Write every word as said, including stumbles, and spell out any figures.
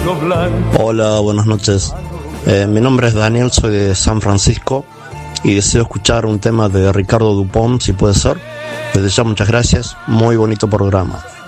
Hola, buenas noches. Eh, mi nombre es Daniel, soy de San Francisco y deseo escuchar un tema de Ricardo Dupont, si puede ser. Desde ya muchas gracias, muy bonito programa.